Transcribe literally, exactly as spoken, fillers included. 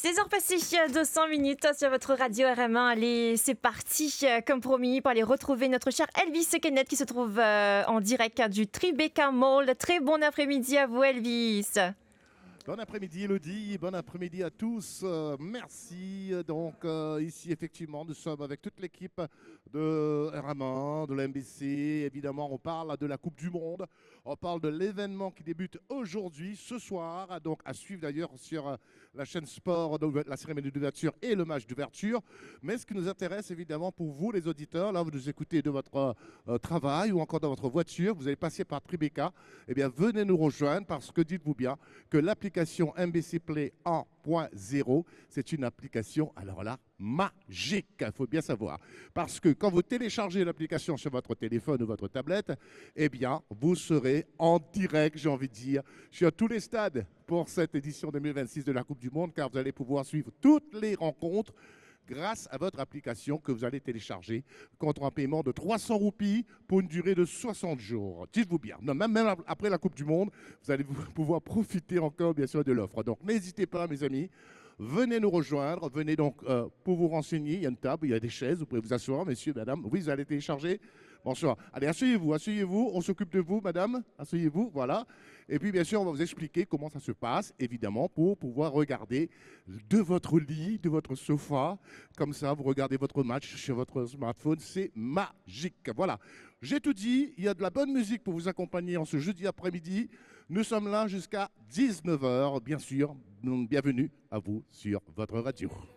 seize heures passées de cent minutes sur votre radio R M un. Allez, c'est parti, comme promis, pour aller retrouver notre cher Elvis Kenneth qui se trouve euh, en direct du Tribeca Mall. Très bon après-midi à vous, Elvis. Bon après-midi Elodie, bon après-midi à tous, euh, merci. Donc euh, ici effectivement nous sommes avec toute l'équipe de R M un, de l'M B C, évidemment on parle de la Coupe du Monde, on parle de l'événement qui débute aujourd'hui, ce soir, donc à suivre d'ailleurs sur euh, la chaîne Sport, donc, la cérémonie d'ouverture et le match d'ouverture. Mais ce qui nous intéresse évidemment pour vous les auditeurs, là vous nous écoutez de votre euh, travail ou encore dans votre voiture, vous allez passer par Tribeca, eh bien venez nous rejoindre parce que dites-vous bien que l'application L'application M B C Play un point zéro, c'est une application, alors là, magique, il faut bien savoir. Parce que quand vous téléchargez l'application sur votre téléphone ou votre tablette, eh bien, vous serez en direct, j'ai envie de dire, sur tous les stades pour cette édition deux mille vingt-six de la Coupe du Monde, car vous allez pouvoir suivre toutes les rencontres grâce à votre application que vous allez télécharger contre un paiement de trois cents roupies pour une durée de soixante jours. Dites-vous bien, non, même, même après la Coupe du Monde, vous allez pouvoir profiter encore bien sûr de l'offre. Donc n'hésitez pas mes amis, venez nous rejoindre, venez donc euh, pour vous renseigner, il y a une table, il y a des chaises, vous pouvez vous asseoir, messieurs, madame, oui vous allez télécharger. Bonsoir. Allez, asseyez-vous, asseyez-vous, on s'occupe de vous, madame, asseyez-vous, voilà. Et puis, bien sûr, on va vous expliquer comment ça se passe, évidemment, pour pouvoir regarder de votre lit, de votre sofa, comme ça, vous regardez votre match sur votre smartphone, c'est magique. Voilà, j'ai tout dit, il y a de la bonne musique pour vous accompagner en ce jeudi après-midi. Nous sommes là jusqu'à dix-neuf heures, bien sûr. Donc, bienvenue à vous sur votre radio.